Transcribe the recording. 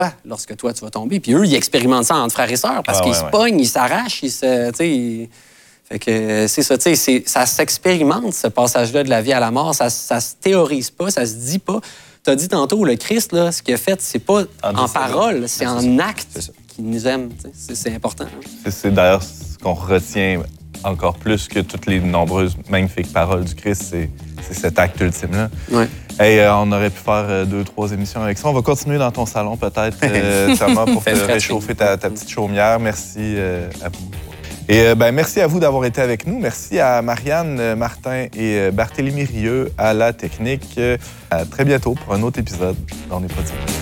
lorsque toi, tu vas tomber. Puis eux, ils expérimentent ça entre frères et sœurs parce qu'ils se pognent, ils s'arrachent, Fait que c'est ça, tu sais, ça s'expérimente, ce passage-là de la vie à la mort. Ça se théorise pas, ça se dit pas. Tu as dit tantôt, le Christ, là, ce qu'il a fait, c'est pas en parole, c'est en acte qu'il nous aime. C'est important. Hein? C'est d'ailleurs ce qu'on retient encore plus que toutes les nombreuses magnifiques paroles du Christ, c'est cet acte ultime-là. Ouais. Hey, on aurait pu faire 2-3 émissions avec ça. On va continuer dans ton salon, peut-être, Thomas, pour te réchauffer ta petite chaumière. Merci à vous. Et merci à vous d'avoir été avec nous. Merci à Marianne, Martin et Barthélémy Rieu à la technique. À très bientôt pour un autre épisode d'On n'est pas dit.